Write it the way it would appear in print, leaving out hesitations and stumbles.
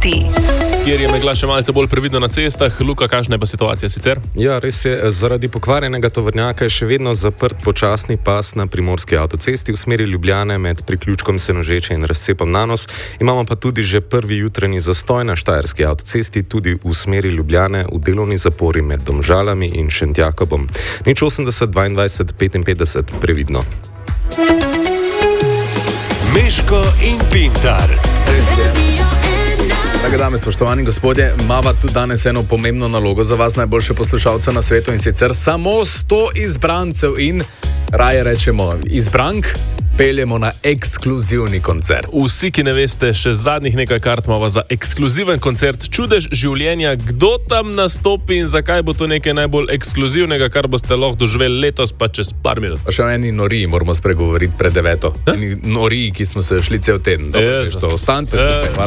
City. Kjer je megla še malce bolj previdno na cestah. Luka, kakšna je pa situacija sicer? Ja, res je. Zaradi pokvarjenega tovornjaka je še vedno zaprt počasni pas na primorski avtocesti v smeri Ljubljane med priključkom Senožeče in razcepom Nanos. Imamo pa tudi že prvi jutranji zastoj na štajerski avtocesti, tudi v smeri Ljubljane v delovni zapori med Domžalami in Šentjakobom. 080 22 55, previdno. Meško in Pintar. Drage dame, spoštovani gospodje, imava tudi danes eno pomembno nalogo za vas, najboljše poslušalce na svetu, in sicer samo 100 izbrancev in raje rečemo izbrank peljemo na ekskluzivni koncert. Vsi, ki ne veste, še zadnjih nekaj kart imamo za ekskluziven koncert Čudež življenja. Kdo tam nastopi in zakaj bo to nekaj najbolj ekskluzivnega, kar boste lahko doživeli letos pa čez par minut? Pa še o eni noriji moramo spregovoriti pred 9. Noriji, ki smo se šli cel teden. Dobro, to ostanite.